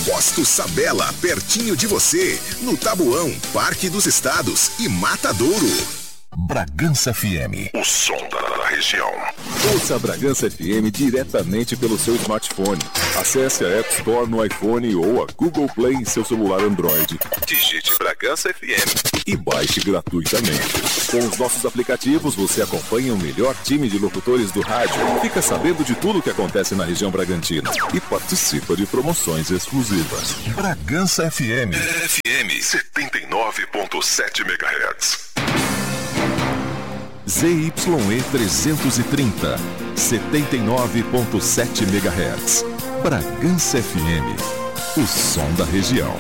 Posto Sabela, pertinho de você, no Tabuão, Parque dos Estados e Matadouro. Bragança FM, o som da região. Ouça a Bragança FM diretamente pelo seu smartphone. Acesse a App Store no iPhone ou a Google Play em seu celular Android. Digite Bragança FM e baixe gratuitamente. Com os nossos aplicativos, você acompanha o melhor time de locutores do rádio, fica sabendo de tudo o que acontece na região bragantina e participa de promoções exclusivas. Bragança FM, FM 79.7 MHz. ZYE 330, 79.7 MHz. Bragança FM, o som da região.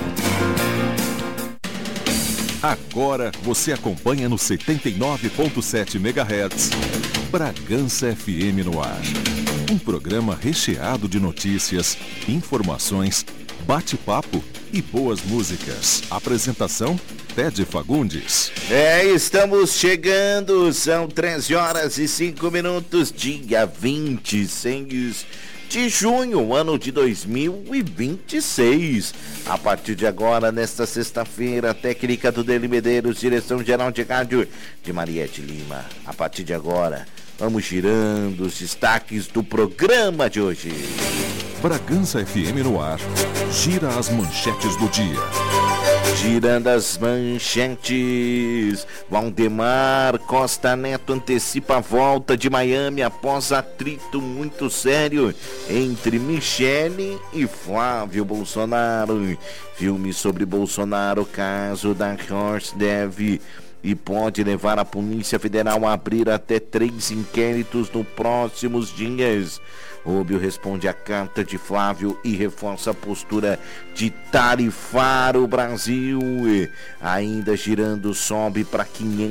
Agora você acompanha no 79.7 MHz. Bragança FM no ar. Um programa recheado de notícias, informações, bate-papo e boas músicas. Apresentação: Ted Fagundes. Estamos chegando, são 13h05, dia 26 de junho, ano de 2026. A partir de agora, nesta sexta-feira, técnica do Deli Medeiros, direção geral de rádio de Mariette Lima. A partir de agora, vamos girando os destaques do programa de hoje. Bragança FM no ar, gira as manchetes do dia. Girando as manchetes, Valdemar Costa Neto antecipa a volta de Miami após atrito muito sério entre Michele e Flávio Bolsonaro. Filme sobre Bolsonaro, caso da Horse deve e pode levar a Polícia Federal a abrir até 3 inquéritos nos próximos dias. Rubio responde à carta de Flávio e reforça a postura de tarifar o Brasil. Ainda girando, sobe para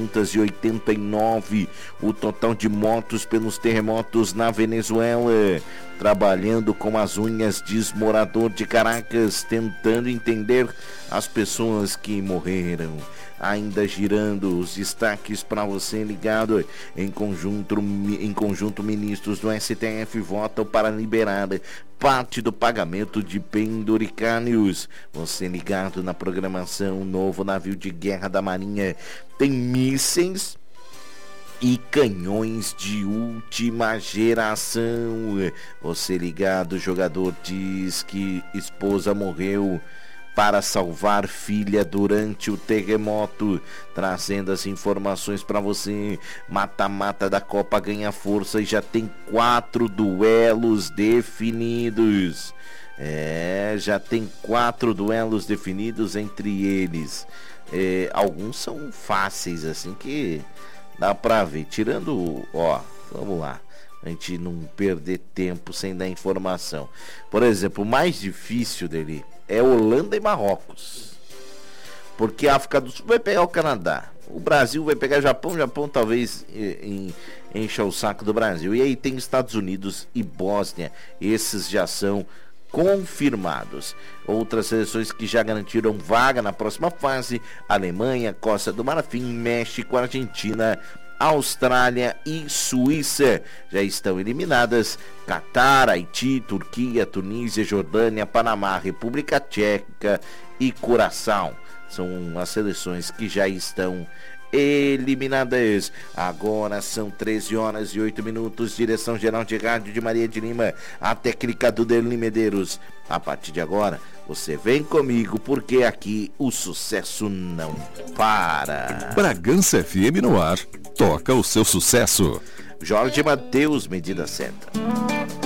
589 o total de mortos pelos terremotos na Venezuela. Trabalhando com as unhas, diz morador de Caracas, tentando entender as pessoas que morreram. Ainda girando os destaques para você ligado. Em conjunto, ministros do STF votam para liberar parte do pagamento de penduricários. Você ligado na programação. Novo navio de guerra da Marinha tem mísseis e canhões de última geração. Você ligado, jogador diz que esposa morreu para salvar filha durante o terremoto. Trazendo as informações para você. Mata-mata da Copa ganha força e já tem 4 duelos definidos. Já tem 4 duelos definidos entre eles. Alguns são fáceis, assim, que dá pra ver. Tirando, vamos lá, a gente não perder tempo sem dar informação. Por exemplo, o mais difícil dele é Holanda e Marrocos, porque a África do Sul vai pegar o Canadá, o Brasil vai pegar o Japão. O Japão talvez encha o saco do Brasil. E aí tem Estados Unidos e Bósnia. Esses já são confirmados. Outras seleções que já garantiram vaga na próxima fase: Alemanha, Costa do Marfim, México, Argentina, Austrália e Suíça já estão eliminadas. Catar, Haiti, Turquia, Tunísia, Jordânia, Panamá, República Tcheca e Curaçao são as seleções que já estão eliminadas. Agora são 13h08, direção geral de rádio de Mariette Lima, a técnica do Deli Medeiros. A partir de agora, você vem comigo, porque aqui o sucesso não para. Bragança FM no ar, toca o seu sucesso. Jorge Mateus, medida certa.